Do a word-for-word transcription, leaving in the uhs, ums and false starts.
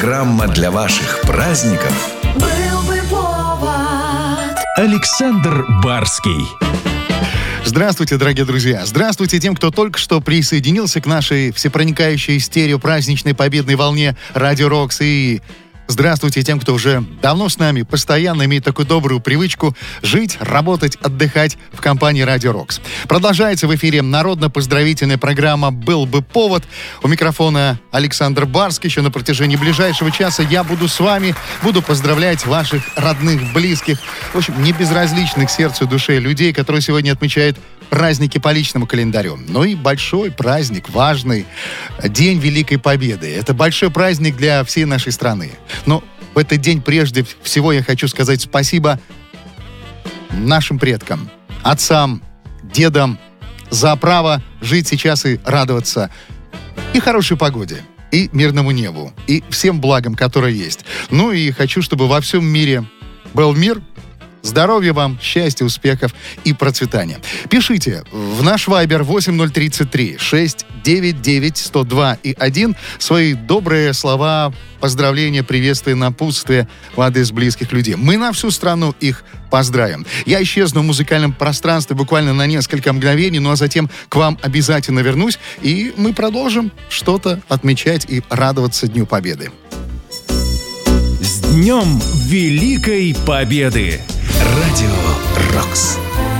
программа для ваших праздников. Был бы повод. Александр Барский. Здравствуйте, дорогие друзья! Здравствуйте тем, кто только что присоединился к нашей всепроникающей стерео-праздничной победной волне Радио Рокс. И здравствуйте тем, кто уже давно с нами, постоянно имеет такую добрую привычку жить, работать, отдыхать в компании Радио Рокс. Продолжается в эфире народно-поздравительная программа «Был бы повод». У микрофона Александр Барский. Еще на протяжении ближайшего часа я буду с вами, буду поздравлять ваших родных, близких, в общем, не безразличных сердцу и душе людей, которые сегодня отмечают праздники по личному календарю. Ну и большой праздник, важный, День Великой Победы. Это большой праздник для всей нашей страны. Но в этот день прежде всего я хочу сказать спасибо нашим предкам, отцам, дедам за право жить сейчас и радоваться и хорошей погоде, и мирному небу, и всем благам, которые есть. Ну и хочу, чтобы во всем мире был мир. Здоровья вам, счастья, успехов и процветания. Пишите в наш вайбер восемь ноль тридцать три шестьсот девяносто девять сто два и один свои добрые слова, поздравления, приветствия, напутствия в адрес близких людей. Мы на всю страну их поздравим. Я исчезну в музыкальном пространстве буквально на несколько мгновений, ну а затем к вам обязательно вернусь, и мы продолжим что-то отмечать и радоваться Дню Победы. С Днем Великой Победы! Радио Рокс.